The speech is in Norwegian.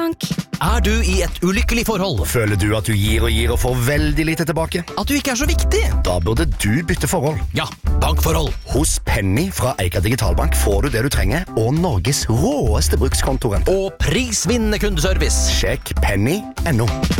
Sparebank. Er du i et ulykkelig forhold? Føler du at du gir og får veldig lite tilbake? At du ikke er så viktig? Da burde du bytte forhold. Ja, bankforhold. Hos Penny fra Eika Digitalbank får du det du trenger, og Norges råeste brukskontoren. Og prisvinnende kundeservice. Sjekk penny.no.